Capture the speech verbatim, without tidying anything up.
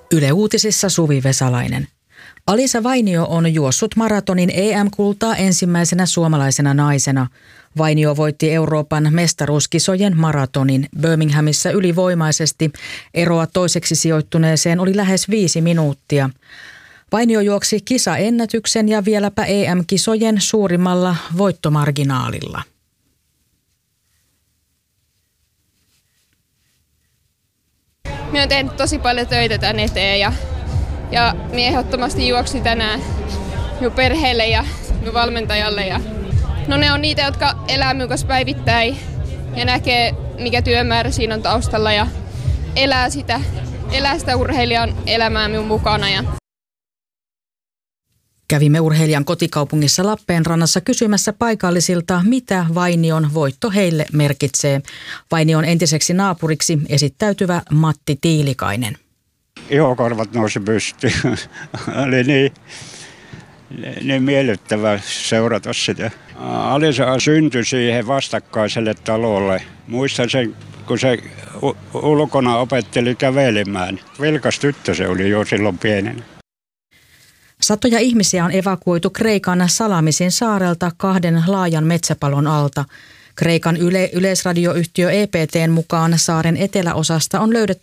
Yle Uutisissa Suvi Vesalainen. Alisa Vainio on juossut maratonin E M-kultaa ensimmäisenä suomalaisena naisena. Vainio voitti Euroopan mestaruuskisojen maratonin Birminghamissa ylivoimaisesti. Eroa toiseksi sijoittuneeseen oli lähes viisi minuuttia. Vainio juoksi kisaennätyksen ja vieläpä E M-kisojen suurimmalla voittomarginaalilla. Minä olen tehnyt tosi paljon töitä tän eteen ja, ja minä ehdottomasti juoksin tänään minun perheelle ja minun valmentajalle. Ja, no ne on niitä, jotka elää minun kanssa päivittäin ja näkee, mikä työmäärä siinä on taustalla ja elää sitä, elää sitä urheilijan elämää minun mukana. Ja. Kävimme urheilijan kotikaupungissa Lappeenrannassa kysymässä paikallisilta, mitä Vainion voitto heille merkitsee. Vainion entiseksi naapuriksi esittäytyvä Matti Tiilikainen. Ihokorvat nousi pystyyn. Oli niin, niin miellyttävää seurata sitä. Alisa syntyi siihen vastakkaiselle talolle. Muistan sen, kun se ulkona opetteli kävelemään. Vilkas tyttö se oli jo silloin pienenä. Satoja ihmisiä on evakuoitu Kreikan Salamisin saarelta kahden laajan metsäpalon alta. Kreikan yle- yleisradioyhtiö E P T:n mukaan saaren eteläosasta on löydetty